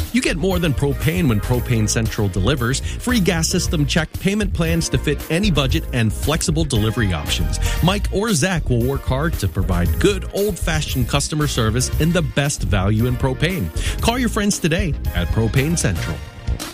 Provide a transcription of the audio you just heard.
You get more than propane when Propane Central delivers. Free gas system check, payment plans to fit any budget, and flexible delivery options. Mike or Zach will work hard to provide good old-fashioned customer service and the best value in propane. Call your friends today at Propane Central.